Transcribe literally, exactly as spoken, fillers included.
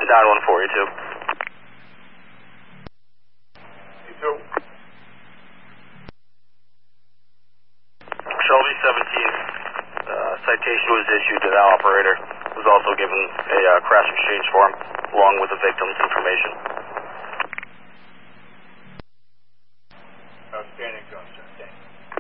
nine one four, you two. You two. Shelby seventeen, uh, citation was issued to that operator. Was also given a uh, crash exchange form along with the victim's information.